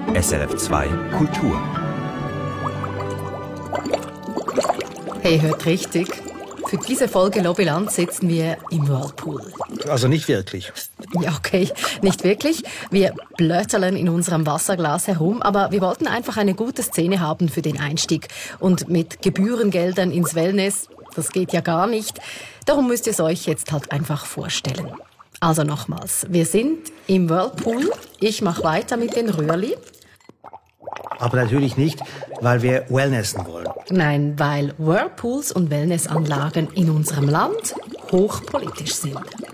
SRF 2 Kultur. Hey, hört richtig. Für diese Folge Lobbyland sitzen wir im Whirlpool. Also nicht wirklich. Ja, okay, nicht wirklich. Wir blöterlen in unserem Wasserglas herum, aber wir wollten einfach eine gute Szene haben für den Einstieg. Und mit Gebührengeldern ins Wellness, das geht ja gar nicht. Darum müsst ihr es euch jetzt halt einfach vorstellen. Also nochmals, wir sind im Whirlpool. Ich mache weiter mit den Röhrli. Aber natürlich nicht, weil wir wellnessen wollen. Nein, weil Whirlpools und Wellnessanlagen in unserem Land hochpolitisch sind.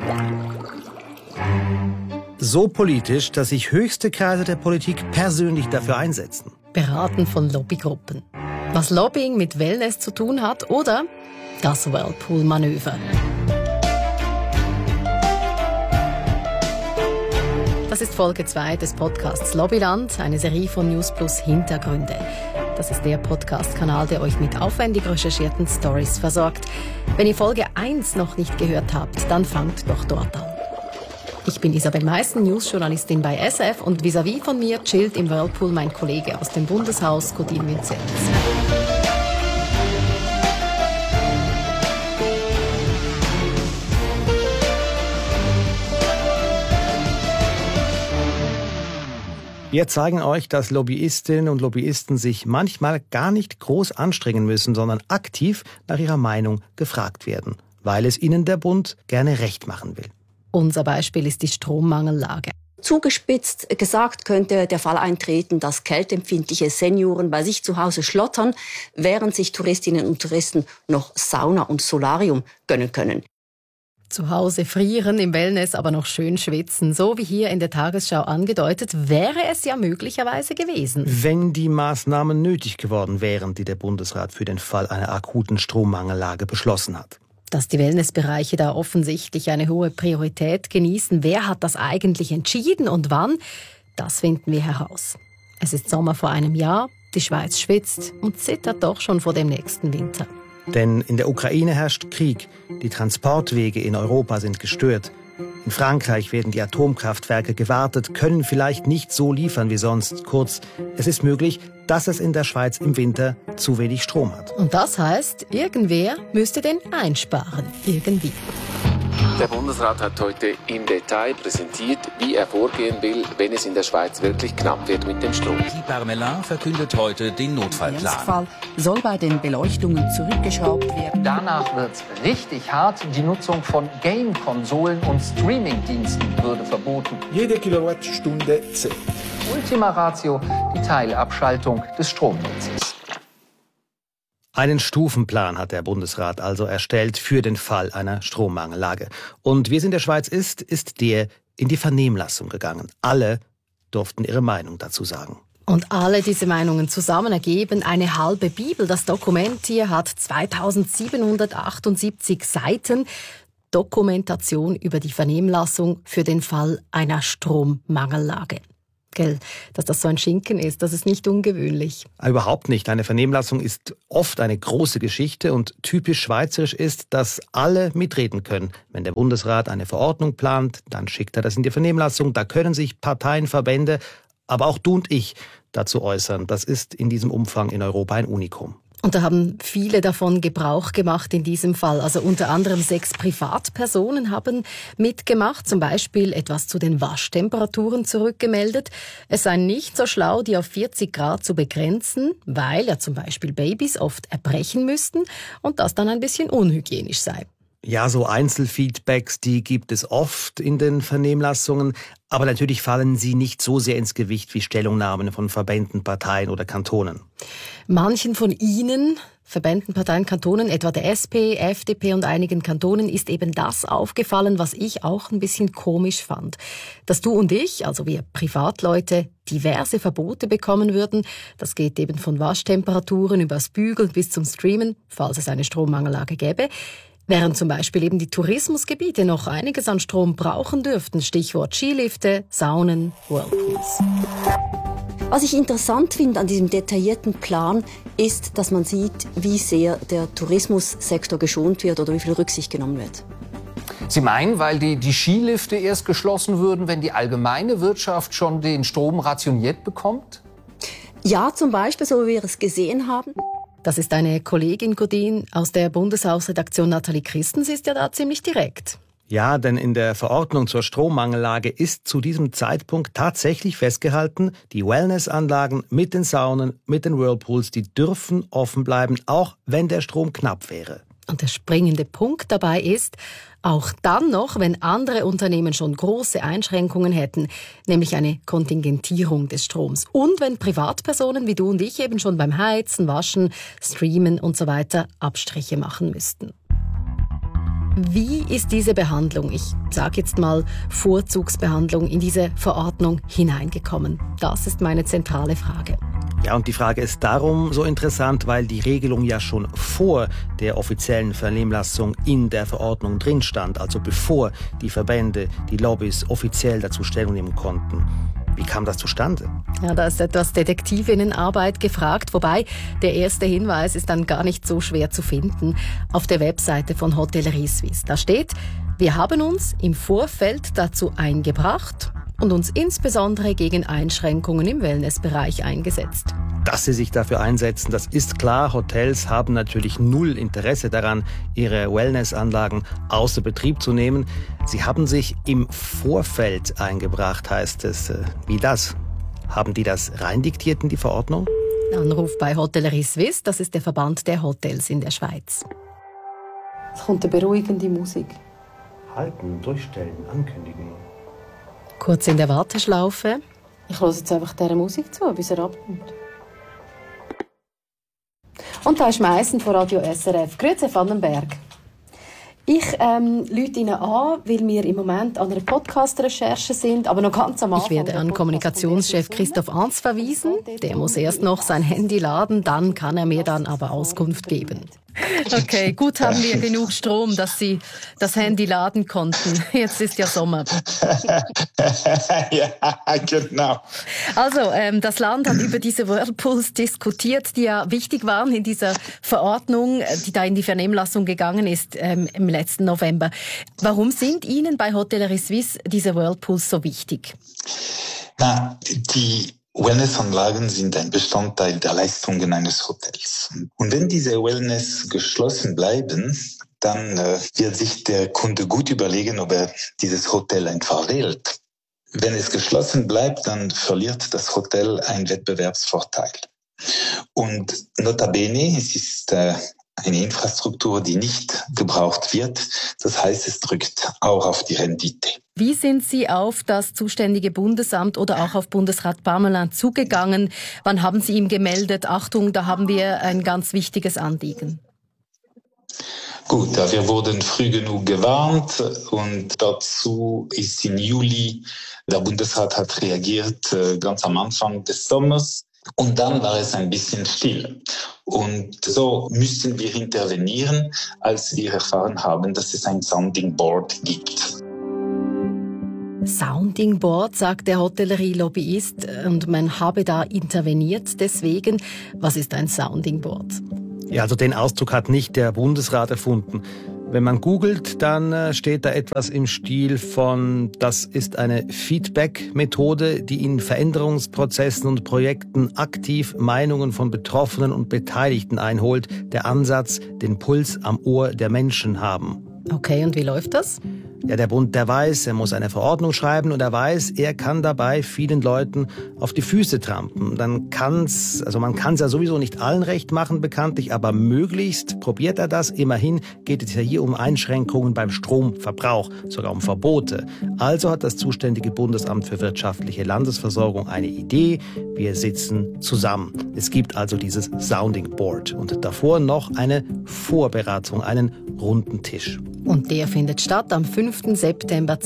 So politisch, dass sich höchste Kreise der Politik persönlich dafür einsetzen. Beraten von Lobbygruppen. Was Lobbying mit Wellness zu tun hat oder das Whirlpool-Manöver. Das ist Folge 2 des Podcasts Lobbyland, eine Serie von News Plus Hintergründe. Das ist der Podcast-Kanal, der euch mit aufwendig recherchierten Stories versorgt. Wenn ihr Folge 1 noch nicht gehört habt, dann fangt doch dort an. Ich bin Isabel Meissen, Newsjournalistin bei SRF und vis-à-vis von mir chillt im Whirlpool mein Kollege aus dem Bundeshaus, Codin Vinzenz. Wir zeigen euch, dass Lobbyistinnen und Lobbyisten sich manchmal gar nicht groß anstrengen müssen, sondern aktiv nach ihrer Meinung gefragt werden, weil es ihnen der Bund gerne recht machen will. Unser Beispiel ist die Strommangellage. Zugespitzt gesagt könnte der Fall eintreten, dass kälteempfindliche Senioren bei sich zu Hause schlottern, während sich Touristinnen und Touristen noch Sauna und Solarium gönnen können. Zu Hause frieren, im Wellness aber noch schön schwitzen. So wie hier in der Tagesschau angedeutet, wäre es ja möglicherweise gewesen. Wenn die Maßnahmen nötig geworden wären, die der Bundesrat für den Fall einer akuten Strommangellage beschlossen hat. Dass die Wellnessbereiche da offensichtlich eine hohe Priorität genießen, wer hat das eigentlich entschieden und wann? Das finden wir heraus. Es ist Sommer vor einem Jahr, die Schweiz schwitzt und zittert doch schon vor dem nächsten Winter. Denn in der Ukraine herrscht Krieg, die Transportwege in Europa sind gestört. In Frankreich werden die Atomkraftwerke gewartet, können vielleicht nicht so liefern wie sonst. Kurz, es ist möglich, dass es in der Schweiz im Winter zu wenig Strom hat. Und das heißt, irgendwer müsste den einsparen, irgendwie. Der Bundesrat hat heute im Detail präsentiert, wie er vorgehen will, wenn es in der Schweiz wirklich knapp wird mit dem Strom. Die Parmelin verkündet heute den Notfallplan. Der Ernstfall soll bei den Beleuchtungen zurückgeschraubt werden. Danach wird richtig hart. Die Nutzung von Game-Konsolen und Streaming-Diensten würde verboten. Jede Kilowattstunde zählt. Ultima Ratio, die Teilabschaltung des Stromnetzes. Einen Stufenplan hat der Bundesrat also erstellt für den Fall einer Strommangellage. Und wie es in der Schweiz ist der in die Vernehmlassung gegangen. Alle durften ihre Meinung dazu sagen. Und alle diese Meinungen zusammen ergeben eine halbe Bibel. Das Dokument hier hat 2778 Seiten. Dokumentation über die Vernehmlassung für den Fall einer Strommangellage. Gell, dass das so ein Schinken ist, das ist nicht ungewöhnlich. Überhaupt nicht. Eine Vernehmlassung ist oft eine große Geschichte und typisch schweizerisch ist, dass alle mitreden können. Wenn der Bundesrat eine Verordnung plant, dann schickt er das in die Vernehmlassung. Da können sich Parteien, Verbände, aber auch du und ich dazu äußern. Das ist in diesem Umfang in Europa ein Unikum. Und da haben viele davon Gebrauch gemacht in diesem Fall. Also unter anderem 6 Privatpersonen haben mitgemacht, zum Beispiel etwas zu den Waschtemperaturen zurückgemeldet. Es sei nicht so schlau, die auf 40 Grad zu begrenzen, weil ja zum Beispiel Babys oft erbrechen müssten und das dann ein bisschen unhygienisch sei. Ja, so Einzelfeedbacks, die gibt es oft in den Vernehmlassungen. Aber natürlich fallen sie nicht so sehr ins Gewicht wie Stellungnahmen von Verbänden, Parteien oder Kantonen. Manchen von ihnen, Verbänden, Parteien, Kantonen, etwa der SP, FDP und einigen Kantonen, ist eben das aufgefallen, was ich auch ein bisschen komisch fand. Dass du und ich, also wir Privatleute, diverse Verbote bekommen würden. Das geht eben von Waschtemperaturen übers Bügeln bis zum Streamen, falls es eine Strommangellage gäbe. Während zum Beispiel eben die Tourismusgebiete noch einiges an Strom brauchen dürften. Stichwort Skilifte, Saunen, Whirlpools. Was ich interessant finde an diesem detaillierten Plan, ist, dass man sieht, wie sehr der Tourismussektor geschont wird oder wie viel Rücksicht genommen wird. Sie meinen, weil die Skilifte erst geschlossen würden, wenn die allgemeine Wirtschaft schon den Strom rationiert bekommt? Ja, zum Beispiel, so wie wir es gesehen haben. Das ist eine Kollegin Godin aus der Bundeshausredaktion. Nathalie Christens ist ja da ziemlich direkt. Ja, denn in der Verordnung zur Strommangellage ist zu diesem Zeitpunkt tatsächlich festgehalten, die Wellnessanlagen mit den Saunen, mit den Whirlpools, die dürfen offen bleiben, auch wenn der Strom knapp wäre. Und der springende Punkt dabei ist, auch dann noch, wenn andere Unternehmen schon große Einschränkungen hätten, nämlich eine Kontingentierung des Stroms. Und wenn Privatpersonen wie du und ich eben schon beim Heizen, Waschen, Streamen und so weiter Abstriche machen müssten. Wie ist diese Behandlung, ich sage jetzt mal Vorzugsbehandlung, in diese Verordnung hineingekommen? Das ist meine zentrale Frage. Ja, und die Frage ist darum so interessant, weil die Regelung ja schon vor der offiziellen Vernehmlassung in der Verordnung drin stand, also bevor die Verbände, die Lobbys offiziell dazu Stellung nehmen konnten. Wie kam das zustande? Ja, da ist etwas Detektivinnenarbeit gefragt, wobei der erste Hinweis ist dann gar nicht so schwer zu finden auf der Webseite von Hotellerie Suisse. Da steht, wir haben uns im Vorfeld dazu eingebracht und uns insbesondere gegen Einschränkungen im Wellnessbereich eingesetzt. Dass sie sich dafür einsetzen, das ist klar. Hotels haben natürlich null Interesse daran, ihre Wellnessanlagen außer Betrieb zu nehmen. Sie haben sich im Vorfeld eingebracht, heißt es. Wie das? Haben die das reindiktiert in die Verordnung? Anruf bei Hotellerie Suisse, das ist der Verband der Hotels in der Schweiz. Es kommt eine beruhigende Musik. Halten, durchstellen, ankündigen. Kurz in der Warteschlaufe. Ich höre jetzt einfach dieser Musik zu, bis er abnimmt. Und da ist Meissen von Radio SRF. Grüezi Vandenberg. Ich rufe Ihnen an, weil wir im Moment an einer Podcast-Recherche sind, aber noch ganz am Anfang. Ich werde an Kommunikationschef Christoph Ans verwiesen. Der muss erst noch sein Handy laden, dann kann er mir dann aber Auskunft geben. Okay, gut, haben wir genug Strom, dass Sie das Handy laden konnten. Jetzt ist ja Sommer. Ja, genau. Also, das Land hat über diese Whirlpools diskutiert, die ja wichtig waren in dieser Verordnung, die da in die Vernehmlassung gegangen ist im letzten November. Warum sind Ihnen bei Hotellerie Suisse diese Whirlpools so wichtig? Na, die Wellnessanlagen sind ein Bestandteil der Leistungen eines Hotels. Und wenn diese Wellness geschlossen bleiben, dann wird sich der Kunde gut überlegen, ob er dieses Hotel einfach wählt. Wenn es geschlossen bleibt, dann verliert das Hotel einen Wettbewerbsvorteil. Und notabene, es ist eine Infrastruktur, die nicht gebraucht wird. Das heißt, es drückt auch auf die Rendite. Wie sind Sie auf das zuständige Bundesamt oder auch auf Bundesrat Parmelin zugegangen? Wann haben Sie ihm gemeldet, Achtung, da haben wir ein ganz wichtiges Anliegen? Gut, wir wurden früh genug gewarnt und dazu ist im Juli, der Bundesrat hat reagiert, ganz am Anfang des Sommers. Und dann war es ein bisschen still. Und so müssten wir intervenieren, als wir erfahren haben, dass es ein Sounding Board gibt. Sounding Board, sagt der Hotellerie-Lobbyist, und man habe da interveniert. Deswegen, was ist ein Sounding Board? Ja, also den Ausdruck hat nicht der Bundesrat erfunden. Wenn man googelt, dann steht da etwas im Stil von, das ist eine Feedback-Methode, die in Veränderungsprozessen und Projekten aktiv Meinungen von Betroffenen und Beteiligten einholt. Der Ansatz, den Puls am Ohr der Menschen haben. Okay, und wie läuft das? Ja, der Bund, der weiß, er muss eine Verordnung schreiben und er weiß, er kann dabei vielen Leuten auf die Füße trampen. Man kann es ja sowieso nicht allen recht machen, bekanntlich, aber möglichst probiert er das. Immerhin geht es ja hier um Einschränkungen beim Stromverbrauch, sogar um Verbote. Also hat das zuständige Bundesamt für wirtschaftliche Landesversorgung eine Idee. Wir sitzen zusammen. Es gibt also dieses Sounding Board und davor noch eine Vorberatung, einen runden Tisch. Und der findet statt am 5. September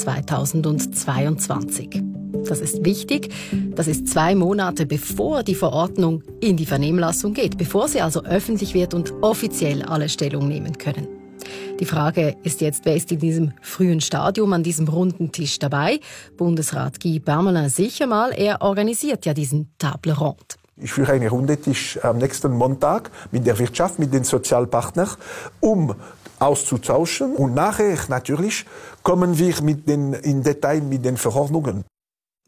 2022. Das ist wichtig. Das ist 2 Monate bevor die Verordnung in die Vernehmlassung geht, bevor sie also öffentlich wird und offiziell alle Stellung nehmen können. Die Frage ist jetzt, wer ist in diesem frühen Stadium an diesem runden Tisch dabei? Bundesrat Guy Parmelin sicher mal, er organisiert ja diesen Table Ronde. Ich führe einen Rundetisch am nächsten Montag mit der Wirtschaft, mit den Sozialpartnern, um auszutauschen. Und nachher natürlich kommen wir in Detail mit den Verordnungen.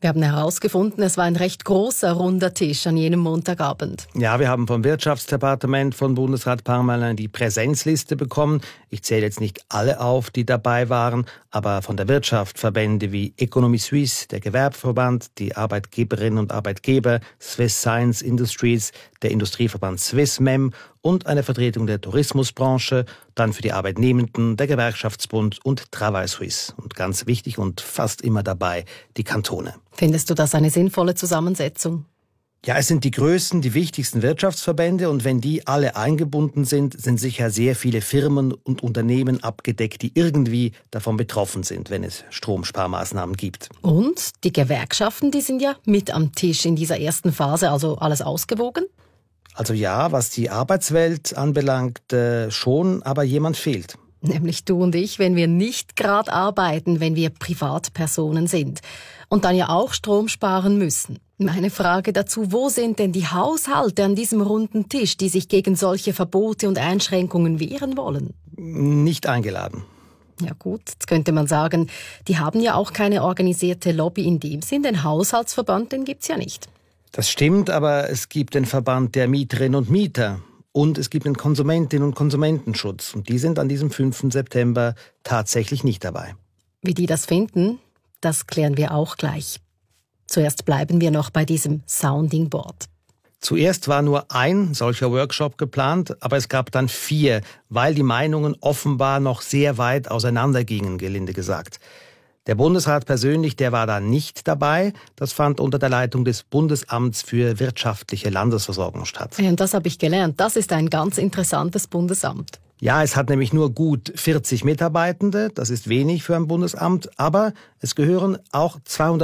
Wir haben herausgefunden, es war ein recht großer, runder Tisch an jenem Montagabend. Ja, wir haben vom Wirtschaftsdepartement von Bundesrat Parmelin die Präsenzliste bekommen. Ich zähle jetzt nicht alle auf, die dabei waren, aber von der Wirtschaft Verbände wie Economie Suisse, der Gewerbeverband, die Arbeitgeberinnen und Arbeitgeber, Swiss Science Industries, der Industrieverband Swissmem und eine Vertretung der Tourismusbranche, dann für die Arbeitnehmenden, der Gewerkschaftsbund und Travail Suisse. Und ganz wichtig und fast immer dabei, die Kantone. Findest du das eine sinnvolle Zusammensetzung? Ja, es sind die größten, die wichtigsten Wirtschaftsverbände und wenn die alle eingebunden sind, sind sicher sehr viele Firmen und Unternehmen abgedeckt, die irgendwie davon betroffen sind, wenn es Stromsparmaßnahmen gibt. Und die Gewerkschaften, die sind ja mit am Tisch in dieser ersten Phase, also alles ausgewogen? Also ja, was die Arbeitswelt anbelangt, schon, aber jemand fehlt. Nämlich du und ich, wenn wir nicht gerade arbeiten, wenn wir Privatpersonen sind. Und dann ja auch Strom sparen müssen. Meine Frage dazu, wo sind denn die Haushalte an diesem runden Tisch, die sich gegen solche Verbote und Einschränkungen wehren wollen? Nicht eingeladen. Ja gut, jetzt könnte man sagen, die haben ja auch keine organisierte Lobby in dem Sinn, den Haushaltsverband, den gibt's ja nicht. Das stimmt, aber es gibt den Verband der Mieterinnen und Mieter und es gibt den Konsumentinnen- und Konsumentenschutz. Und die sind an diesem 5. September tatsächlich nicht dabei. Wie die das finden, das klären wir auch gleich. Zuerst bleiben wir noch bei diesem Sounding Board. Zuerst war nur ein solcher Workshop geplant, aber es gab dann 4, weil die Meinungen offenbar noch sehr weit auseinandergingen, gelinde gesagt. Der Bundesrat persönlich, der war da nicht dabei. Das fand unter der Leitung des Bundesamts für wirtschaftliche Landesversorgung statt. Ja, und das habe ich gelernt. Das ist ein ganz interessantes Bundesamt. Ja, es hat nämlich nur gut 40 Mitarbeitende. Das ist wenig für ein Bundesamt. Aber es gehören auch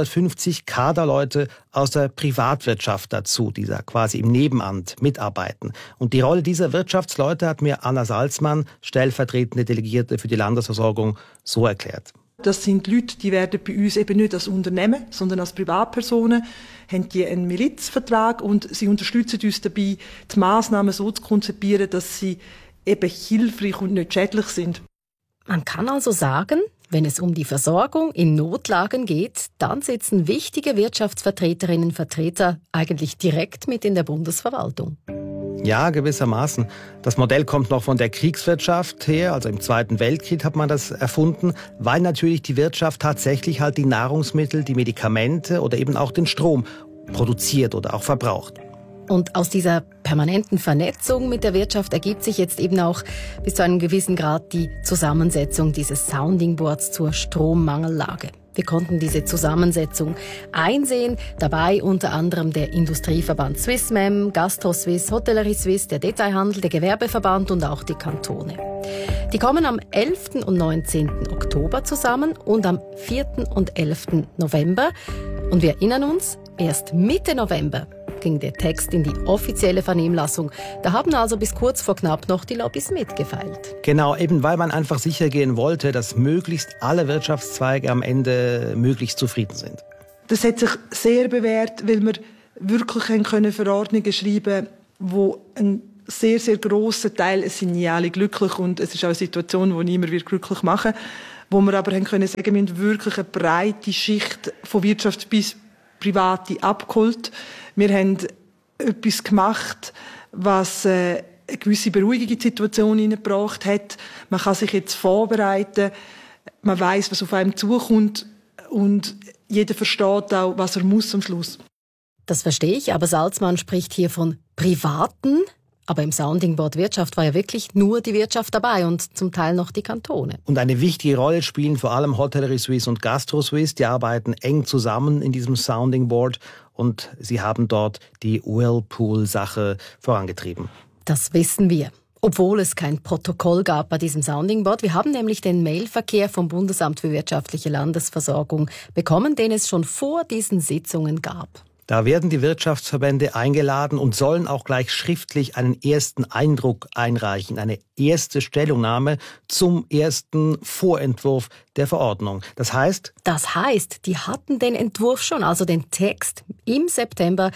250 Kaderleute aus der Privatwirtschaft dazu, die da quasi im Nebenamt mitarbeiten. Und die Rolle dieser Wirtschaftsleute hat mir Anna Salzmann, stellvertretende Delegierte für die Landesversorgung, so erklärt. Das sind Leute, die werden bei uns eben nicht als Unternehmen, sondern als Privatpersonen, haben die einen Milizvertrag und sie unterstützen uns dabei, die Massnahmen so zu konzipieren, dass sie eben hilfreich und nicht schädlich sind. Man kann also sagen, wenn es um die Versorgung in Notlagen geht, dann sitzen wichtige Wirtschaftsvertreterinnen und Vertreter eigentlich direkt mit in der Bundesverwaltung. Ja, gewissermaßen. Das Modell kommt noch von der Kriegswirtschaft her, also im Zweiten Weltkrieg hat man das erfunden, weil natürlich die Wirtschaft tatsächlich halt die Nahrungsmittel, die Medikamente oder eben auch den Strom produziert oder auch verbraucht. Und aus dieser permanenten Vernetzung mit der Wirtschaft ergibt sich jetzt eben auch bis zu einem gewissen Grad die Zusammensetzung dieses Sounding Boards zur Strommangellage. Wir konnten diese Zusammensetzung einsehen, dabei unter anderem der Industrieverband Swissmem, Gastro Suisse, Hotellerie Suisse, der Detailhandel, der Gewerbeverband und auch die Kantone. Die kommen am 11. und 19. Oktober zusammen und am 4. und 11. November. Und wir erinnern uns, erst Mitte November ging der Text in die offizielle Vernehmlassung. Da haben also bis kurz vor knapp noch die Lobbys mitgefeilt. Genau, eben weil man einfach sicher gehen wollte, dass möglichst alle Wirtschaftszweige am Ende möglichst zufrieden sind. Das hat sich sehr bewährt, weil wir wirklich Verordnungen schreiben können, wo ein sehr, sehr grosser Teil, es sind nie alle glücklich und es ist auch eine Situation, die niemand glücklich machen wird, wo wir aber können sagen, wir haben wirklich eine breite Schicht von Wirtschaft bis Private abgeholt. Wir haben etwas gemacht, was eine gewisse Beruhigung in die Situation hineingebracht hat. Man kann sich jetzt vorbereiten, man weiss, was auf einem zukommt und jeder versteht auch, was er muss am Schluss. Das verstehe ich, aber Salzmann spricht hier von Privaten. Aber im Sounding Board Wirtschaft war ja wirklich nur die Wirtschaft dabei und zum Teil noch die Kantone. Und eine wichtige Rolle spielen vor allem Hotellerie Suisse und Gastro Suisse. Die arbeiten eng zusammen in diesem Sounding Board und sie haben dort die Whirlpool-Sache vorangetrieben. Das wissen wir. Obwohl es kein Protokoll gab bei diesem Sounding Board. Wir haben nämlich den Mailverkehr vom Bundesamt für wirtschaftliche Landesversorgung bekommen, den es schon vor diesen Sitzungen gab. Da werden die Wirtschaftsverbände eingeladen und sollen auch gleich schriftlich einen ersten Eindruck einreichen, eine erste Stellungnahme zum ersten Vorentwurf der Verordnung. Das heißt, die hatten den Entwurf schon, also den Text im September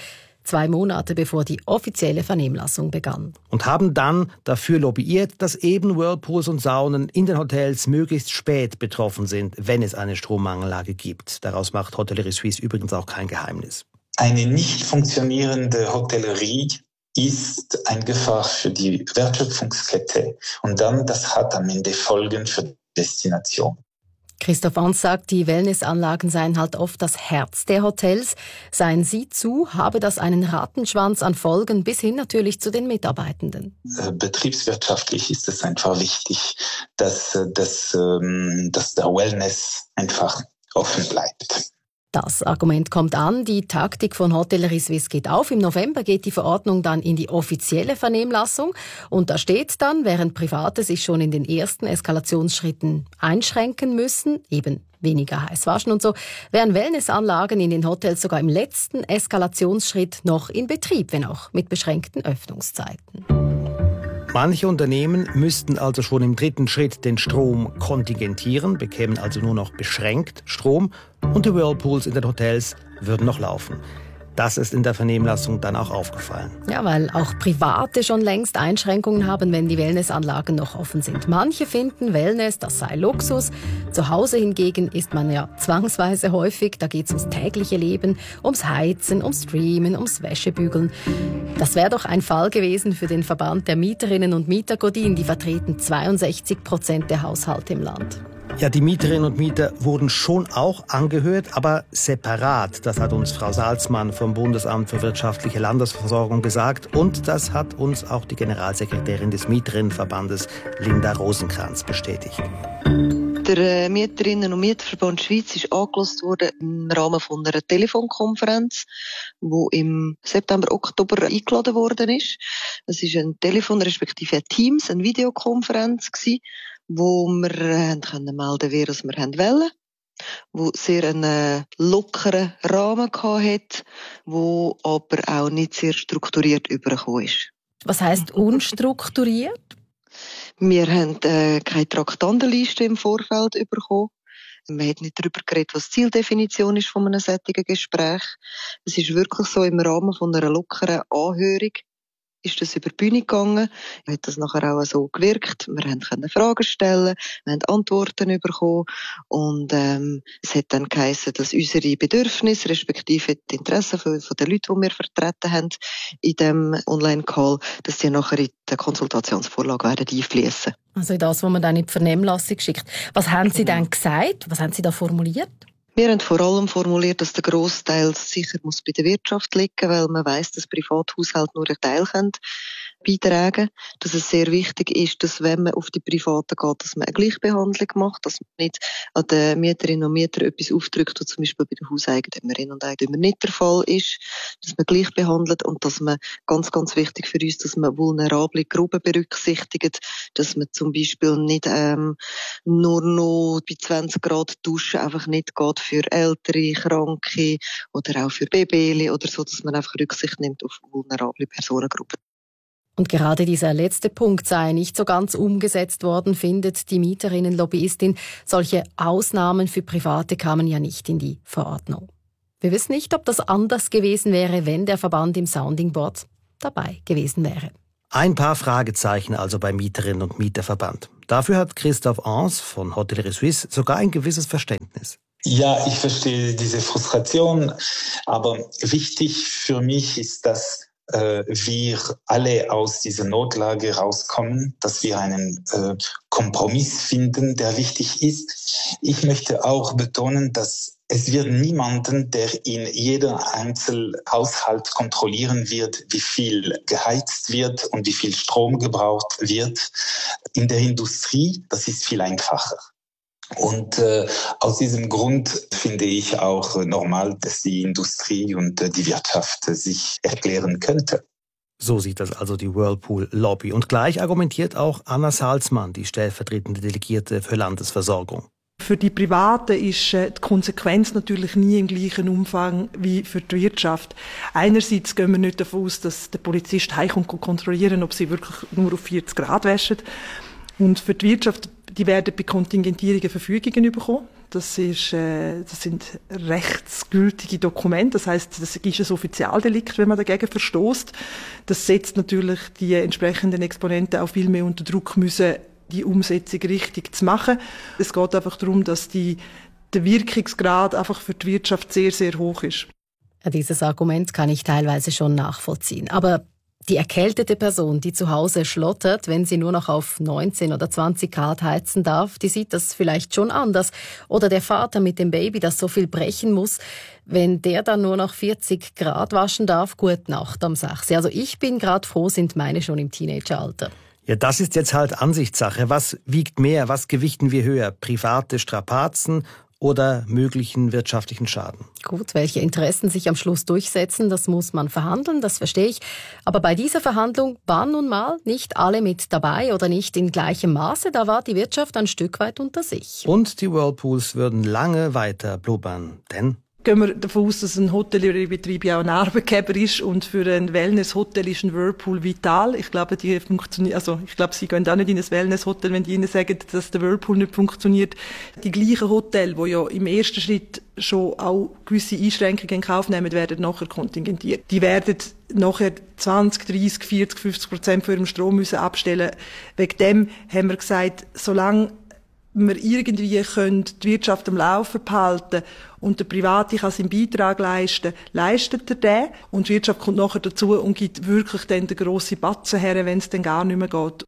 2 Monate bevor die offizielle Vernehmlassung begann. Und haben dann dafür lobbyiert, dass eben Whirlpools und Saunen in den Hotels möglichst spät betroffen sind, wenn es eine Strommangellage gibt. Daraus macht Hotellerie Suisse übrigens auch kein Geheimnis. Eine nicht funktionierende Hotellerie ist eine Gefahr für die Wertschöpfungskette. Und dann, das hat am Ende Folgen für die Destination. Christoph Ans sagt, die Wellnessanlagen seien halt oft das Herz der Hotels. Seien Sie zu, habe das einen Rattenschwanz an Folgen bis hin natürlich zu den Mitarbeitenden. Betriebswirtschaftlich ist es einfach wichtig, dass der Wellness einfach offen bleibt. Das Argument kommt an, die Taktik von Hotellerie Suisse geht auf. Im November geht die Verordnung dann in die offizielle Vernehmlassung. Und da steht dann, während Private sich schon in den ersten Eskalationsschritten einschränken müssen, eben weniger heiß waschen und so, wären Wellnessanlagen in den Hotels sogar im letzten Eskalationsschritt noch in Betrieb, wenn auch mit beschränkten Öffnungszeiten. Manche Unternehmen müssten also schon im 3. Schritt den Strom kontingentieren, bekämen also nur noch beschränkt Strom und die Whirlpools in den Hotels würden noch laufen. Das ist in der Vernehmlassung dann auch aufgefallen. Ja, weil auch Private schon längst Einschränkungen haben, wenn die Wellnessanlagen noch offen sind. Manche finden, Wellness, das sei Luxus. Zu Hause hingegen ist man ja zwangsweise häufig. Da geht es ums tägliche Leben, ums Heizen, ums Streamen, ums Wäschebügeln. Das wäre doch ein Fall gewesen für den Verband der Mieterinnen und Mieter Godin. Die vertreten 62% der Haushalte im Land. Ja, die Mieterinnen und Mieter wurden schon auch angehört, aber separat. Das hat uns Frau Salzmann vom Bundesamt für wirtschaftliche Landesversorgung gesagt. Und das hat uns auch die Generalsekretärin des Mieterinnenverbandes Linda Rosenkranz bestätigt. Der Mieterinnen- und Mieterverband Schweiz ist angelost worden im Rahmen von einer Telefonkonferenz, die im September, Oktober eingeladen worden ist. Es ist ein Telefon, respektive Teams, eine Videokonferenz gewesen, wo wir können melden, wer wir wollen, wo sehr einen lockeren Rahmen hatte, wo aber auch nicht sehr strukturiert übergekommen ist. Was heisst unstrukturiert? Wir haben keine Traktandenliste im Vorfeld bekommen. Man hat nicht darüber geredet, was die Zieldefinition ist von einem solchen Gespräch. Es ist wirklich so, im Rahmen von einer lockeren Anhörung ist das über die Bühne gegangen. Hat das nachher auch so gewirkt. Wir können Fragen stellen, wir haben Antworten bekommen und es hat dann geheissen, dass unsere Bedürfnisse, respektive die Interessen von den Leuten, die wir vertreten haben in diesem Online-Call, dass die nachher in die Konsultationsvorlage werden einfließen. Also das, was man dann in die Vernehmlassung schickt. Was haben Sie dann gesagt? Was haben Sie da formuliert? Wir haben vor allem formuliert, dass der Grossteil sicher muss bei der Wirtschaft liegen, weil man weiss, dass Privathaushalte nur einen Teil beitragen können. Dass es sehr wichtig ist, dass wenn man auf die Privaten geht, dass man eine Gleichbehandlung macht, dass man nicht an den Mieterinnen und Mietern etwas aufdrückt, was zum Beispiel bei den Hauseigentümerinnen und Eigentümern nicht der Fall ist, dass man gleich behandelt und dass man, ganz, ganz wichtig für uns, dass man vulnerable Gruppen berücksichtigt, dass man zum Beispiel nicht nur noch bei 20 Grad duschen einfach nicht geht für Ältere, Kranke oder auch für Babys oder so, dass man einfach Rücksicht nimmt auf vulnerable Personengruppen. Und gerade dieser letzte Punkt sei nicht so ganz umgesetzt worden, findet die Mieterinnen-Lobbyistin. Solche Ausnahmen für Private kamen ja nicht in die Verordnung. Wir wissen nicht, ob das anders gewesen wäre, wenn der Verband im Sounding Board dabei gewesen wäre. Ein paar Fragezeichen also beim Mieterinnen- und Mieterverband. Dafür hat Christoph Ans von Hotellerie Suisse sogar ein gewisses Verständnis. Ja, ich verstehe diese Frustration, aber wichtig für mich ist, dass wir alle aus dieser Notlage rauskommen, dass wir einen Kompromiss finden, der wichtig ist. Ich möchte auch betonen, dass es wird niemanden, der in jeder Einzelhaushalt kontrollieren wird, wie viel geheizt wird und wie viel Strom gebraucht wird. In der Industrie, das ist viel einfacher. Und aus diesem Grund finde ich auch normal, dass die Industrie und die Wirtschaft sich erklären könnte. So sieht das also die Whirlpool-Lobby. Und gleich argumentiert auch Anna Salzmann, die stellvertretende Delegierte für Landesversorgung. Für die Privaten ist die Konsequenz natürlich nie im gleichen Umfang wie für die Wirtschaft. Einerseits gehen wir nicht davon aus, dass der Polizist heimkommt und kontrollieren, ob sie wirklich nur auf 40 Grad waschen. Und für die Wirtschaft, die werden bei Kontingentierungen Verfügungen bekommen. Das sind rechtsgültige Dokumente. Das heisst, das ist ein Offizialdelikt, wenn man dagegen verstößt. Das setzt natürlich die entsprechenden Exponenten auch viel mehr unter Druck müssen, die Umsetzung richtig zu machen. Es geht einfach darum, dass der Wirkungsgrad einfach für die Wirtschaft sehr, sehr hoch ist. Ja, dieses Argument kann ich teilweise schon nachvollziehen. Aber die erkältete Person, die zu Hause schlottert, wenn sie nur noch auf 19 oder 20 Grad heizen darf, die sieht das vielleicht schon anders. Oder der Vater mit dem Baby, das so viel brechen muss, wenn der dann nur noch 40 Grad waschen darf, gute Nacht am 6. Also ich bin gerade froh, sind meine schon im Teenageralter. Ja, das ist jetzt halt Ansichtssache. Was wiegt mehr? Was gewichten wir höher? Private Strapazen oder möglichen wirtschaftlichen Schaden? Gut, welche Interessen sich am Schluss durchsetzen, das muss man verhandeln, das verstehe ich. Aber bei dieser Verhandlung waren nun mal nicht alle mit dabei oder nicht in gleichem Maße. Da war die Wirtschaft ein Stück weit unter sich. Und die Whirlpools würden lange weiter blubbern, denn gehen wir davon aus, dass ein Hotelleriebetrieb ja auch ein Arbeitgeber ist und für ein Wellness-Hotel ist ein Whirlpool vital. Ich glaube, Sie gehen auch nicht in ein Wellness-Hotel, wenn die Ihnen sagen, dass der Whirlpool nicht funktioniert. Die gleichen Hotels, die ja im ersten Schritt schon auch gewisse Einschränkungen in Kauf nehmen, werden nachher kontingentiert. Die werden nachher 20, 30, 40, 50% von ihrem Strom müssen abstellen. Wegen dem haben wir gesagt, solange wir irgendwie die Wirtschaft am Laufen behalten und der Private kann seinen Beitrag leisten, leistet er den. Und die Wirtschaft kommt nachher dazu und gibt wirklich dann den grossen Batzen her, wenn es dann gar nicht mehr geht.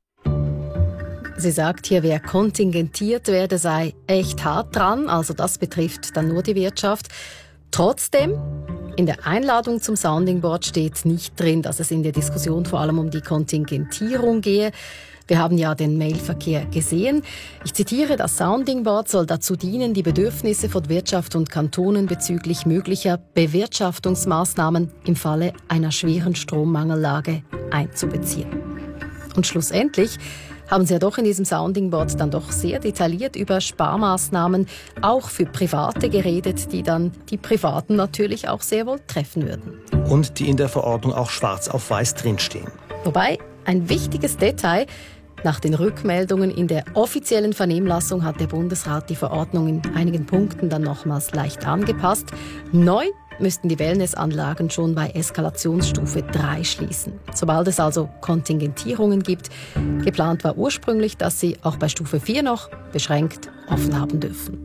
Sie sagt hier, wer kontingentiert werde, sei echt hart dran. Also das betrifft dann nur die Wirtschaft. Trotzdem, in der Einladung zum Sounding Board steht nicht drin, dass es in der Diskussion vor allem um die Kontingentierung gehe. Wir haben ja den Mailverkehr gesehen. Ich zitiere, das Sounding Board soll dazu dienen, die Bedürfnisse von Wirtschaft und Kantonen bezüglich möglicher Bewirtschaftungsmaßnahmen im Falle einer schweren Strommangellage einzubeziehen. Und schlussendlich haben Sie ja doch in diesem Sounding Board dann doch sehr detailliert über Sparmaßnahmen auch für Private geredet, die dann die Privaten natürlich auch sehr wohl treffen würden. Und die in der Verordnung auch schwarz auf weiß drinstehen. Wobei, ein wichtiges Detail: Nach den Rückmeldungen in der offiziellen Vernehmlassung hat der Bundesrat die Verordnung in einigen Punkten dann nochmals leicht angepasst. Neu müssten die Wellnessanlagen schon bei Eskalationsstufe 3 schließen. Sobald es also Kontingentierungen gibt. Geplant war ursprünglich, dass sie auch bei Stufe 4 noch beschränkt offen haben dürfen.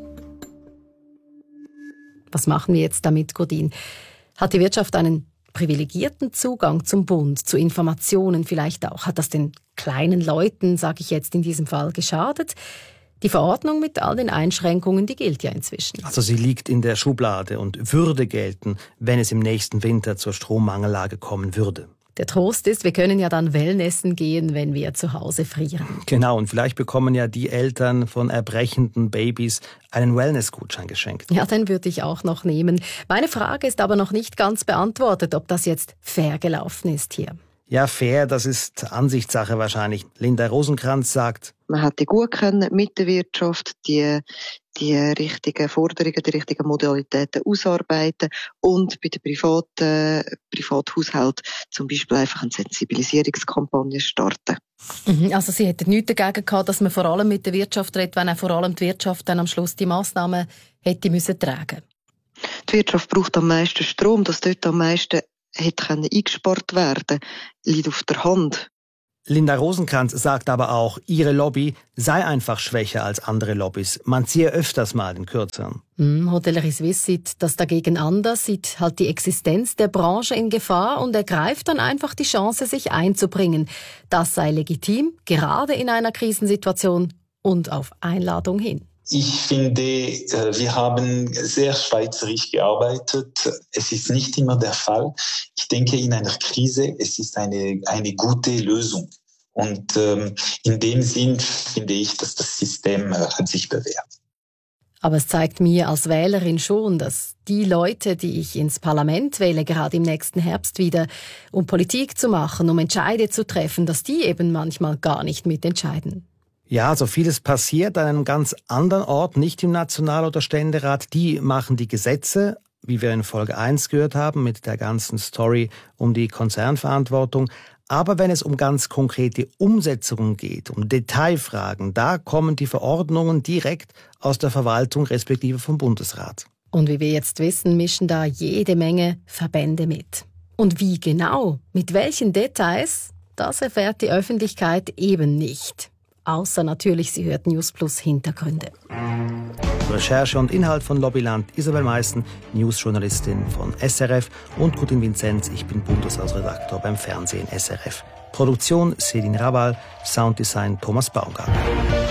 Was machen wir jetzt damit, Godin? Hat die Wirtschaft einen privilegierten Zugang zum Bund, zu Informationen vielleicht auch? Hat das den kleinen Leuten, sage ich jetzt in diesem Fall, geschadet? Die Verordnung mit all den Einschränkungen, die gilt ja inzwischen. Also sie liegt in der Schublade und würde gelten, wenn es im nächsten Winter zur Strommangellage kommen würde. Der Trost ist, wir können ja dann Wellnessen gehen, wenn wir zu Hause frieren. Genau, und vielleicht bekommen ja die Eltern von erbrechenden Babys einen Wellness-Gutschein geschenkt. Ja, den würde ich auch noch nehmen. Meine Frage ist aber noch nicht ganz beantwortet, ob das jetzt fair gelaufen ist hier. Ja, fair, das ist Ansichtssache wahrscheinlich. Linda Rosenkrantz sagt: Man hätte gut können mit der Wirtschaft die richtigen Forderungen, die richtigen Modalitäten ausarbeiten und bei den Privathaushalten zum Beispiel einfach eine Sensibilisierungskampagne starten. Also Sie hätten nichts dagegen gehabt, dass man vor allem mit der Wirtschaft redet, wenn auch vor allem die Wirtschaft dann am Schluss die Massnahmen hätte müssen tragen. Die Wirtschaft braucht am meisten Strom, dass dort am meisten hätte eingespart werden, liegt auf der Hand. Linda Rosenkrantz sagt aber auch, ihre Lobby sei einfach schwächer als andere Lobbys. Man ziehe öfters mal den Kürzeren. Hotellerie Suisse sieht das dagegen anders, sieht halt die Existenz der Branche in Gefahr und ergreift dann einfach die Chance, sich einzubringen. Das sei legitim, gerade in einer Krisensituation und auf Einladung hin. Ich finde, wir haben sehr schweizerisch gearbeitet. Es ist nicht immer der Fall. Ich denke, in einer Krise, es ist eine gute Lösung. Und in dem Sinn finde ich, dass das System hat sich bewährt. Aber es zeigt mir als Wählerin schon, dass die Leute, die ich ins Parlament wähle, gerade im nächsten Herbst wieder, um Politik zu machen, um Entscheide zu treffen, dass die eben manchmal gar nicht mitentscheiden. Ja, so vieles passiert an einem ganz anderen Ort, nicht im National- oder Ständerat. Die machen die Gesetze, wie wir in Folge 1 gehört haben, mit der ganzen Story um die Konzernverantwortung. Aber wenn es um ganz konkrete Umsetzungen geht, um Detailfragen, da kommen die Verordnungen direkt aus der Verwaltung respektive vom Bundesrat. Und wie wir jetzt wissen, mischen da jede Menge Verbände mit. Und wie genau, mit welchen Details, das erfährt die Öffentlichkeit eben nicht. Außer natürlich, sie hört News Plus Hintergründe. Recherche und Inhalt von Lobbyland, Isabel Meissen, Newsjournalistin von SRF, und Gudrun Vinzenz, ich bin Bundeshausredaktor beim Fernsehen SRF. Produktion Céline Rabal, Sounddesign Thomas Baumgartner.